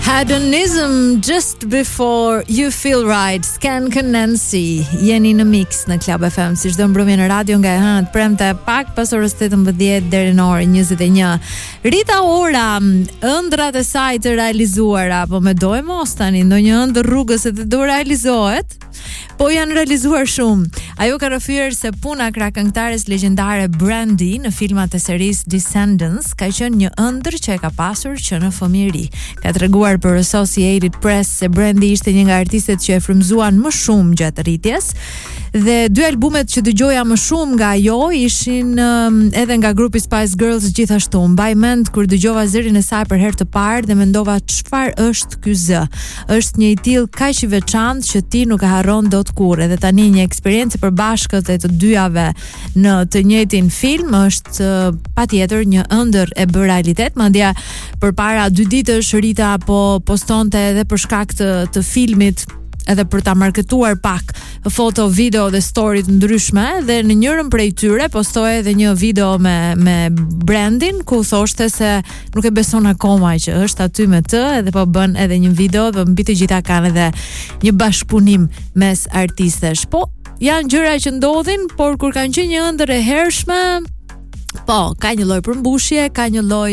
Hedonism just before you feel right. Scan Nancy. Jeni në mix në Club FM, si çdo mbrëmje në radio nga e hënët premte pak pas orës 18 deri në orën 21. Rita Ora, ëndrat e saj të realizuara, po me dojë mos tani ndonjë ëndër rrugës e të do realizohet. Po janë realizuar shumë. Ajo ka rrëfyer se puna krah këngëtares legjendare Brandy në filmat e serisë Descendants ka qenë një ëndër që e ka pasur që në fëmijëri. Ka treguar për Associated Press se Brandy ishte një nga artistët që e frymzuan më shumë gjatë rritjes. Dhe dy albumet që dëgjoja më shumë nga ajo ishin edhe nga grupi Spice Girls gjithashtu. Mbaj mend kur dëgjova zërin e saj për herë të parë dhe mendova çfarë është ky zë. Është një i tillë kaq i veçantë që ti nuk e harron dot kurrë. Edhe tani një eksperiencë përbashkët e të dyjave në të njëjtin film është patjetër një ëndër e bërë realitet. Madje përpara 2 ditësh Rita po postonte edhe për shkak të filmit, edhe për ta marketuar pak foto, video dhe story të ndryshme, dhe në njërën prej tyre postoi edhe një video me Brandin ku thoshte se nuk e beson akoma që është aty me të, edhe po bën edhe një video dhe mbi të gjitha kanë edhe një bashkëpunim mes artistesh. Po janë gjëra që ndodhin, por kur kanë qenë një ëndër e hershme, po, ka një lloj përmbushje, ka një lloj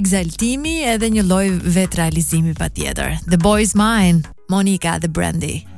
egzaltimi edhe një lloj vetrealizimi patjetër. The Boy Is Mine, Monica dhe Brandy.